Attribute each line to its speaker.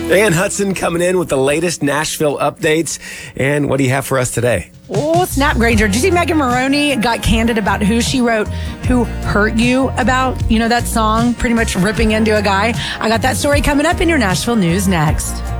Speaker 1: Ann Hudson coming in with the latest Nashville updates. And what do you have for us today?
Speaker 2: Oh, snap, Granger. Did you see Megan Maroney got candid about who she wrote Who Hurt You about? You know, that song pretty much ripping into a guy. I got that story coming up in your Nashville news next.